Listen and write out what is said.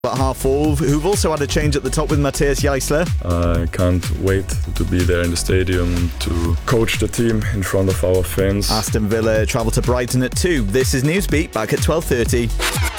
At half-4, who've also had a change at the top with Matthias Jaissler. I can't wait to be there in the stadium to coach the team in front of our fans. Aston Villa travel to Brighton at 2. This is Newsbeat, back at 12:30.